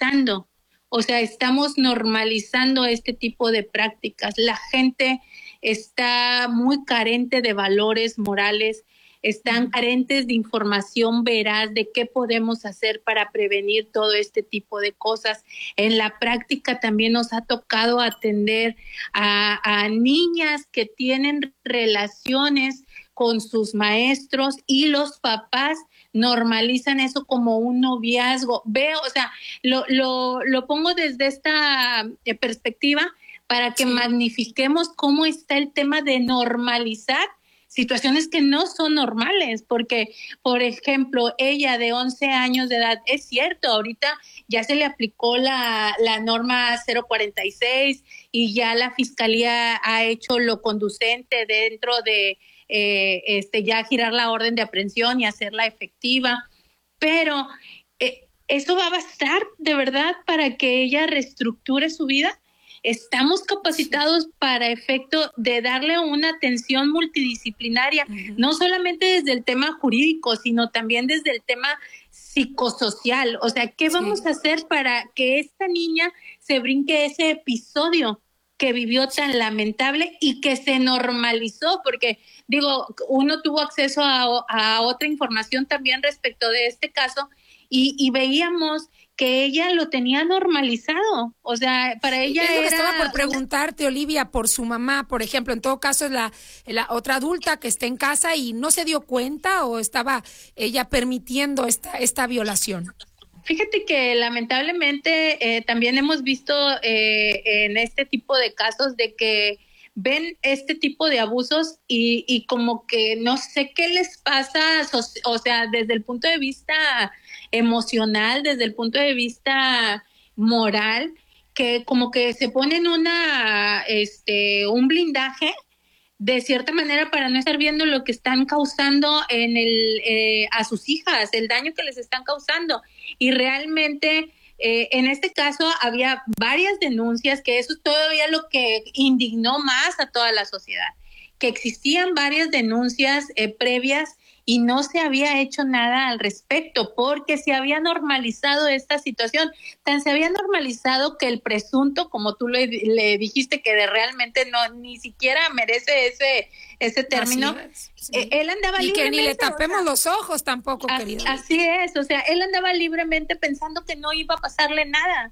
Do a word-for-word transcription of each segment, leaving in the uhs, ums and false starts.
normalizando. O sea, estamos normalizando este tipo de prácticas. La gente está muy carente de valores morales, están carentes de información veraz de qué podemos hacer para prevenir todo este tipo de cosas. En la práctica también nos ha tocado atender a, a niñas que tienen relaciones con sus maestros y los papás normalizan eso como un noviazgo. Veo, o sea, lo, lo, lo pongo desde esta eh, perspectiva para que sí. magnifiquemos cómo está el tema de normalizar situaciones que no son normales, porque, por ejemplo, ella de once años de edad, es cierto, ahorita ya se le aplicó la, la norma cero cuarenta y seis y ya la Fiscalía ha hecho lo conducente dentro de eh, este ya girar la orden de aprehensión y hacerla efectiva, pero eh, ¿eso va a bastar de verdad para que ella reestructure su vida? ¿Estamos capacitados para efecto de darle una atención multidisciplinaria, uh-huh. no solamente desde el tema jurídico, sino también desde el tema psicosocial? O sea, ¿qué sí. vamos a hacer para que esta niña se brinque ese episodio que vivió tan lamentable y que se normalizó? Porque, digo, uno tuvo acceso a, a otra información también respecto de este caso y, y veíamos que ella lo tenía normalizado, o sea, para ella es lo era... que estaba por preguntarte, Olivia, por su mamá, por ejemplo, en todo caso es la, la otra adulta que está en casa y no se dio cuenta o estaba ella permitiendo esta, esta violación. Fíjate que lamentablemente eh, también hemos visto eh, en este tipo de casos de que ven este tipo de abusos y, y como que no sé qué les pasa, o sea, desde el punto de vista emocional, desde el punto de vista moral, que como que se ponen una, este, un blindaje de cierta manera para no estar viendo lo que están causando en el, eh, a sus hijas, el daño que les están causando. Y realmente, eh, en este caso, había varias denuncias, que eso es todavía lo que indignó más a toda la sociedad, que existían varias denuncias eh, previas y no se había hecho nada al respecto porque se había normalizado esta situación. Tan se había normalizado que el presunto, como tú le, le dijiste, que de realmente no ni siquiera merece ese ese término, es, sí. eh, él andaba y libremente. Y que ni le tapemos o sea, los ojos tampoco, as, querida. Así es, o sea, él andaba libremente pensando que no iba a pasarle nada.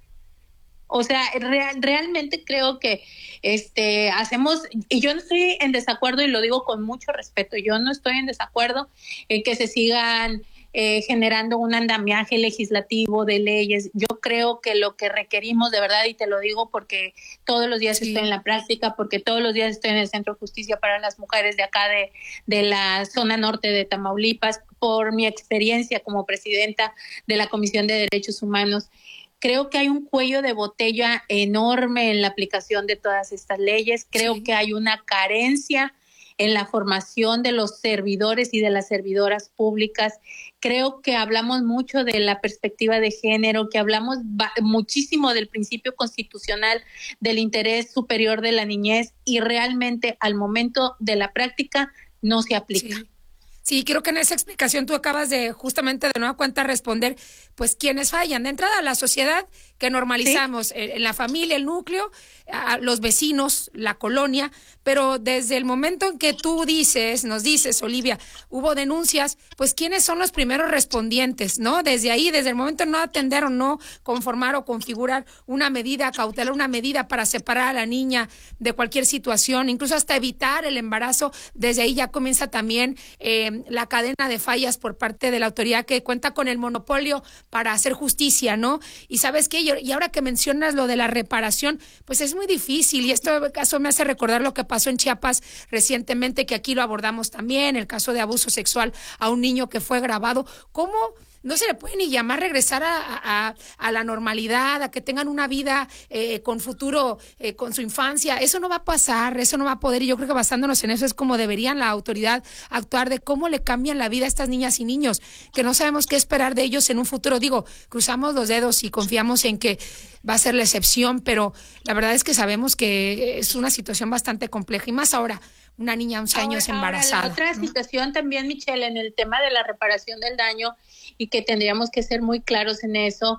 O sea, real, realmente creo que este hacemos, y yo no estoy en desacuerdo y lo digo con mucho respeto, yo no estoy en desacuerdo en que se sigan eh, generando un andamiaje legislativo de leyes. Yo creo que lo que requerimos de verdad, y te lo digo porque todos los días sí. estoy en la práctica, porque todos los días estoy en el Centro de Justicia para las Mujeres de acá de, de la zona norte de Tamaulipas, por mi experiencia como presidenta de la Comisión de Derechos Humanos. Creo que hay un cuello de botella enorme en la aplicación de todas estas leyes. Creo sí. que hay una carencia en la formación de los servidores y de las servidoras públicas. Creo que hablamos mucho de la perspectiva de género, que hablamos muchísimo del principio constitucional del interés superior de la niñez y realmente al momento de la práctica no se aplica. Sí. Sí, creo que en esa explicación tú acabas de justamente de nueva cuenta responder, pues quienes fallan. De entrada, la sociedad que normalizamos, ¿sí? en la familia, el núcleo, a los vecinos, la colonia, pero desde el momento en que tú dices, nos dices, Olivia, hubo denuncias, pues quiénes son los primeros respondientes, ¿no? Desde ahí, desde el momento de no atender o no conformar o configurar una medida cautelar, una medida para separar a la niña de cualquier situación, incluso hasta evitar el embarazo, desde ahí ya comienza también eh, la cadena de fallas por parte de la autoridad que cuenta con el monopolio para hacer justicia, ¿no? Y ¿sabes qué? Y ahora que mencionas lo de la reparación, pues es muy difícil, y esto caso me hace recordar lo que pasó en Chiapas recientemente, que aquí lo abordamos también, el caso de abuso sexual a un niño que fue grabado. ¿Cómo no se le puede ni llamar regresar a, a, a la normalidad, a que tengan una vida eh, con futuro, eh, con su infancia? Eso no va a pasar, eso no va a poder, y yo creo que basándonos en eso es como deberían la autoridad actuar, de cómo le cambian la vida a estas niñas y niños, que no sabemos qué esperar de ellos en un futuro. Digo, cruzamos los dedos y confiamos en que va a ser la excepción, pero la verdad es que sabemos que es una situación bastante compleja, y más ahora, una niña once años ahora, embarazada. Ahora, la otra ¿no? situación también, Michelle, en el tema de la reparación del daño, y que tendríamos que ser muy claros en eso,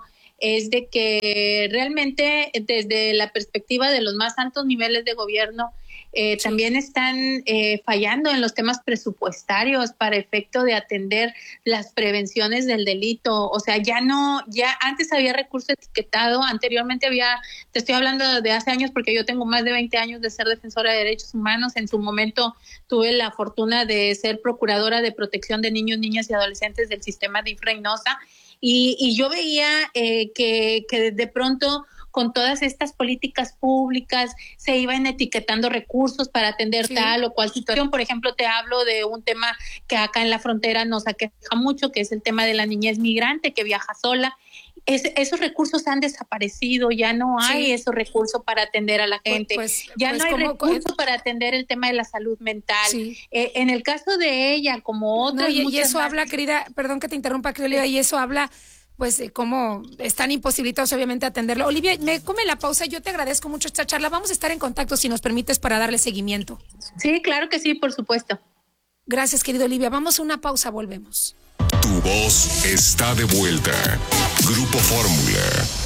es de que realmente desde la perspectiva de los más altos niveles de gobierno, Eh, sí. También están eh, fallando en los temas presupuestarios para efecto de atender las prevenciones del delito. O sea, ya no, ya antes había recurso etiquetado, anteriormente había, te estoy hablando de hace años porque yo tengo más de veinte años de ser defensora de derechos humanos. En su momento tuve la fortuna de ser procuradora de protección de niños, niñas y adolescentes del sistema D I F Reynosa y, y yo veía eh, que, que de pronto con todas estas políticas públicas se iban etiquetando recursos para atender sí. tal o cual situación. Por ejemplo, te hablo de un tema que acá en la frontera nos aqueja mucho, que es el tema de la niñez migrante que viaja sola. Es, esos recursos han desaparecido, ya no hay sí. esos recursos para atender a la gente, pues, pues, ya pues, no hay recursos es... para atender el tema de la salud mental. Sí. Eh, en el caso de ella, como otras... No, y, y eso más... habla, querida, perdón que te interrumpa, querida, y eso habla... pues eh, cómo están imposibilitados obviamente a atenderlo. Olivia, me come la pausa, yo te agradezco mucho esta charla, vamos a estar en contacto si nos permites para darle seguimiento. Sí, claro que sí, por supuesto. Gracias, querida Olivia, vamos a una pausa, volvemos. Tu voz está de vuelta. Grupo Fórmula.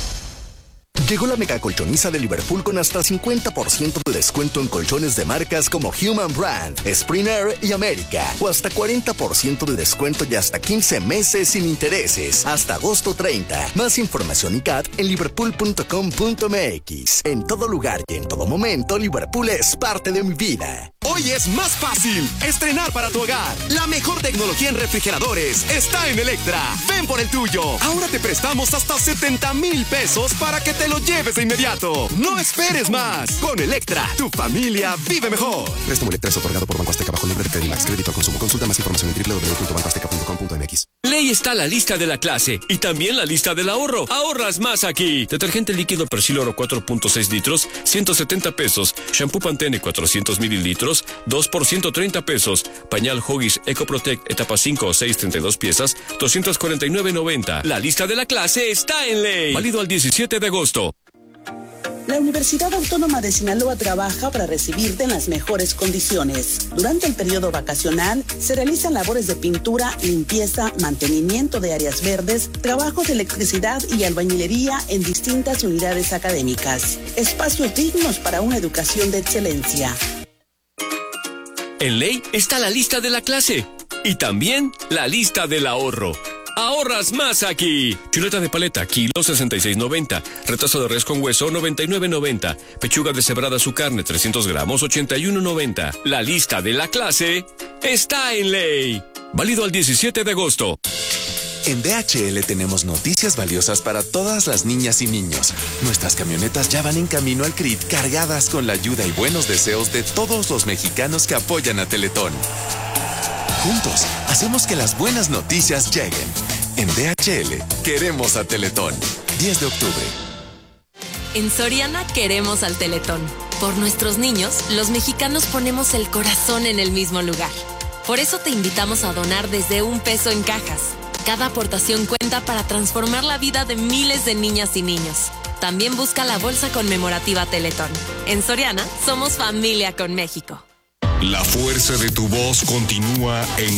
Llegó la mega colchoniza de Liverpool con hasta cincuenta por ciento de descuento en colchones de marcas como Human Brand, Springer y América. O hasta cuarenta por ciento de descuento y hasta quince meses sin intereses. Hasta agosto treinta. Más información y C A T en liverpool punto com punto m x. En todo lugar y en todo momento, Liverpool es parte de mi vida. Hoy es más fácil estrenar para tu hogar. La mejor tecnología en refrigeradores está en Electra. Ven por el tuyo. Ahora te prestamos hasta setenta mil pesos para que te lo lleves de inmediato. No esperes más. Con Electra, tu familia vive mejor. Préstamo Electra es otorgado por Banco Azteca bajo nombre de Credimax. Crédito al consumo. Consulta más información en doble u doble u doble u punto banco azteca punto com punto m x. Ley está la lista de la clase y también la lista del ahorro. Ahorras más aquí. Detergente líquido Persil Oro cuatro punto seis litros, ciento setenta pesos. Shampoo Pantene cuatrocientos mililitros, dos por ciento treinta pesos. Pañal Huggies EcoProtect etapa cinco o seis, treinta y dos piezas, doscientos cuarenta y nueve noventa. La lista de la clase está en Ley. Válido al diecisiete de agosto. La Universidad Autónoma de Sinaloa trabaja para recibirte en las mejores condiciones. Durante el periodo vacacional se realizan labores de pintura, limpieza, mantenimiento de áreas verdes, trabajos de electricidad y albañilería en distintas unidades académicas. Espacios dignos para una educación de excelencia. En Ley está la lista de la clase y también la lista del ahorro. Ahorras más aquí. Chuleta de paleta, kilo sesenta y seis noventa. Retazo de res con hueso, noventa y nueve noventa. Pechuga deshebrada su carne, trescientos gramos, ochenta y uno noventa. La lista de la clase está en Ley. Válido al diecisiete de agosto. En D H L tenemos noticias valiosas para todas las niñas y niños. Nuestras camionetas ya van en camino al C R I T cargadas con la ayuda y buenos deseos de todos los mexicanos que apoyan a Teletón. Juntos, hacemos que las buenas noticias lleguen. En D H L, queremos a Teletón. diez de octubre. En Soriana queremos al Teletón. Por nuestros niños, los mexicanos ponemos el corazón en el mismo lugar. Por eso te invitamos a donar desde un peso en cajas. Cada aportación cuenta para transformar la vida de miles de niñas y niños. También busca la bolsa conmemorativa Teletón. En Soriana, somos familia con México. La fuerza de tu voz continúa en